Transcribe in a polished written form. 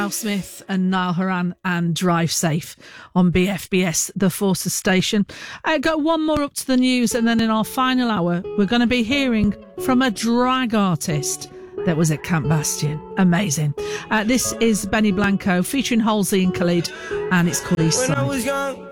Smith and Niall Horan and Drive Safe on BFBS, the Forces station. Got one more up to the news, and then in our final hour, we're going to be hearing from a drag artist that was at Camp Bastion. Amazing. This is Benny Blanco featuring Halsey and Khalid, and it's called East Side. When I was young,